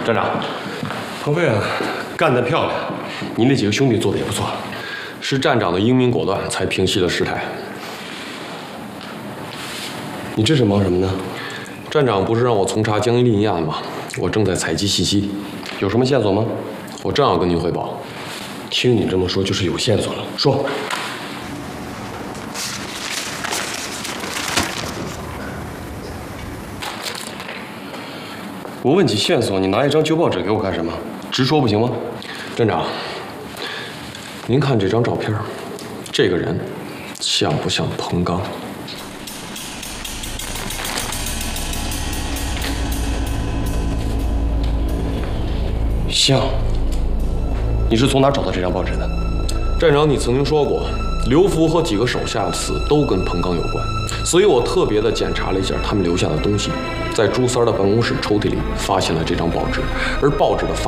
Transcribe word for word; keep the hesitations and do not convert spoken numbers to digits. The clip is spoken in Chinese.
站长， 鹏飞啊，干得漂亮！你那几个兄弟做的也不错， 是站长的英明果断才平息了事态。 你这是忙什么呢？ 站长不是让我从查江一林一案吗？我正在采集信息， 有什么线索吗？ 我正要跟您汇报。 听你这么说，就是有线索了。说。我问起线索，你拿一张旧报纸给我干什么？直说不行吗？ 站长，您看这张照片，这个人像不像彭刚？ 像。你是从哪找到这张报纸的？ 站长，你曾经说过，刘福和几个手下的死都跟彭刚有关，所以我特别的检查了一下他们留下的东西，在朱三的办公室抽屉里发现了这张报纸，而报纸的发